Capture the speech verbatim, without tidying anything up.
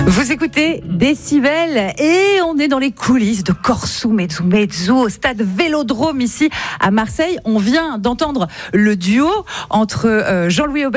Vous écoutez Décibel et on est dans les coulisses de Corso Mezzo Mezzo au stade Vélodrome ici à Marseille. On vient d'entendre le duo entre Jean-Louis Aubert